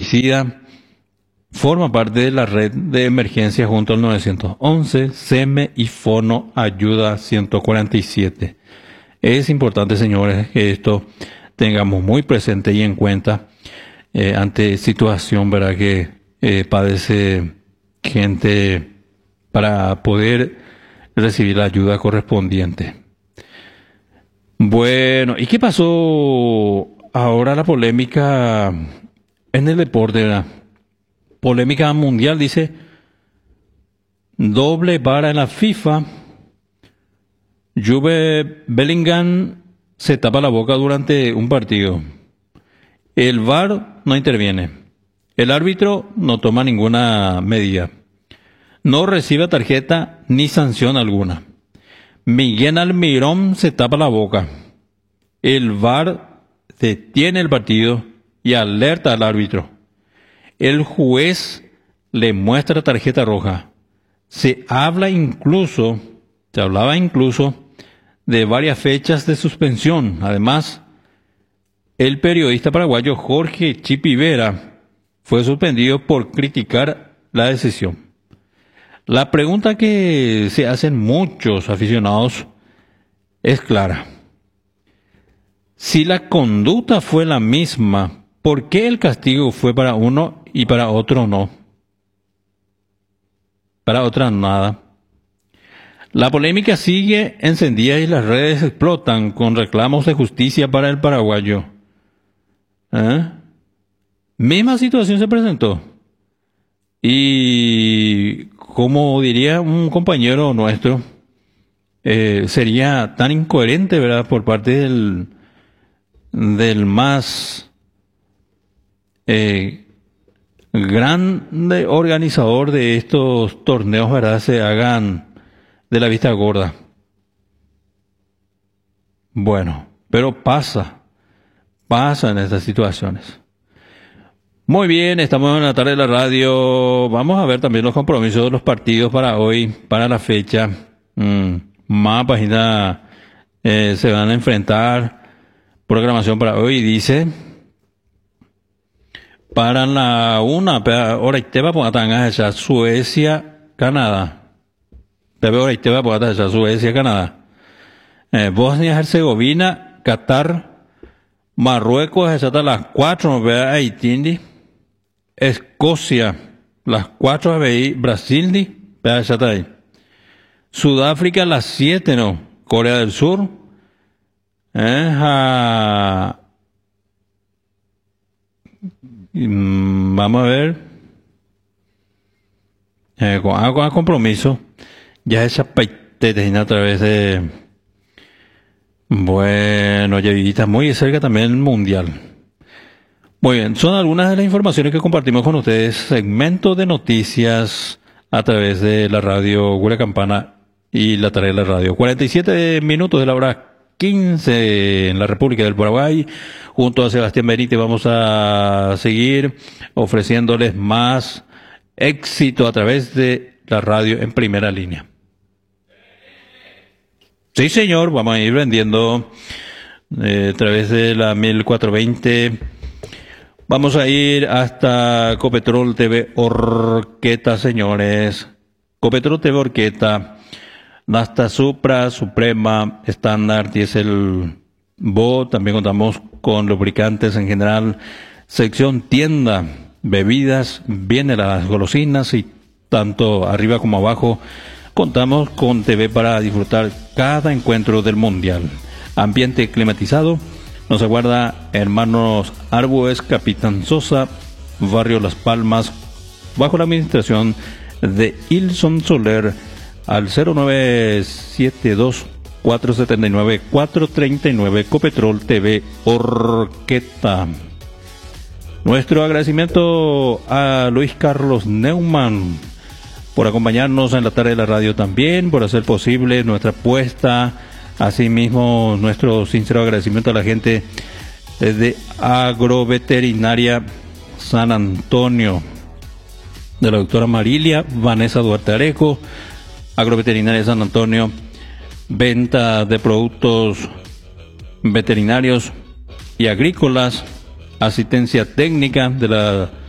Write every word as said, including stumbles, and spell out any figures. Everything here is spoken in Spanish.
insecticida. Forma parte de la red de emergencia junto al nueve once, SEME y Fono Ayuda ciento cuarenta y siete. Es importante, señores, que esto tengamos muy presente y en cuenta eh, ante situación, ¿verdad?, que eh, padece gente para poder recibir la ayuda correspondiente. Bueno, ¿y qué pasó ahora la polémica en el deporte, ¿verdad? Polémica mundial, dice, doble vara en la FIFA. Jude Bellingham se tapa la boca durante un partido. El V A R no interviene. El árbitro no toma ninguna medida. No recibe tarjeta ni sanción alguna. Miguel Almirón se tapa la boca. El V A R detiene el partido y alerta al árbitro. El juez le muestra tarjeta roja. Se habla incluso, se hablaba incluso de varias fechas de suspensión. Además, el periodista paraguayo Jorge Chipi Vera fue suspendido por criticar la decisión. La pregunta que se hacen muchos aficionados es clara. Si la conducta fue la misma, ¿por qué el castigo fue para uno y para otro no? Para otra nada. La polémica sigue encendida y las redes explotan con reclamos de justicia para el paraguayo. ¿Eh? Misma situación se presentó. Y como diría un compañero nuestro, eh, sería tan incoherente, ¿verdad?, por parte del, del más eh, grande organizador de estos torneos, ¿verdad?, se hagan de la vista gorda. Bueno, pero pasa, pasa en estas situaciones. Muy bien, estamos en la tarde de la radio. Vamos a ver también los compromisos de los partidos para hoy, para la fecha. Mm, más páginas eh, se van a enfrentar. Programación para hoy dice: para la una, hora y te va a poner ya Suecia, Canadá. Te veo ahora y te va a poner ya Suecia, Canadá. Eh, Bosnia, Herzegovina, Qatar, Marruecos, hasta las cuatro, vea Haití. Escocia, las cuatro, Brasil, vea ahí. Sudáfrica, las siete, no. Corea del Sur. Eh, a... Vamos a ver. Eh, con, ah, con compromiso. Ya esa paitete a través de. Bueno, ya está muy cerca también el mundial. Muy bien, son algunas de las informaciones que compartimos con ustedes. Segmento de noticias a través de la radio Huila Campana y la tarde de la radio. cuarenta y siete minutos de la hora quince en la República del Paraguay. Junto a Sebastián Benítez vamos a seguir ofreciéndoles más éxito a través de la radio en primera línea. Sí, señor, vamos a ir vendiendo eh, a través de la mil cuatrocientos veinte. Vamos a ir hasta Copetrol T V Orqueta, señores. Copetrol T V Orqueta, Nasta Supra, Suprema, Estándar, Diesel Bo. También contamos con lubricantes en general. Sección tienda, bebidas, bien heladas, golosinas y tanto arriba como abajo. Contamos con T V para disfrutar cada encuentro del Mundial. Ambiente climatizado. Nos aguarda Hermanos Arbues, Capitán Sosa, Barrio Las Palmas, bajo la administración de Ilson Soler, al cero nueve siete dos, cuatro siete nueve, cuatro tres nueve, Copetrol T V Orqueta. Nuestro agradecimiento a Luis Carlos Neumann por acompañarnos en la tarde de la radio también, por hacer posible nuestra apuesta. Asimismo, nuestro sincero agradecimiento a la gente de Agroveterinaria San Antonio, de la doctora Marilia Vanessa Duarte Areco. Agroveterinaria San Antonio, venta de productos veterinarios y agrícolas, asistencia técnica de la